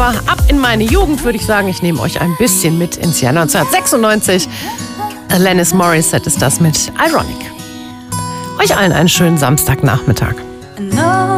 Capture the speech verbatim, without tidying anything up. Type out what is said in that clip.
Aber ab in meine Jugend würde ich sagen, ich nehme euch ein bisschen mit ins Jahr neunzehnhundertsechsundneunzig. Alanis Morissette ist das mit Ironic. Euch allen einen schönen Samstagnachmittag.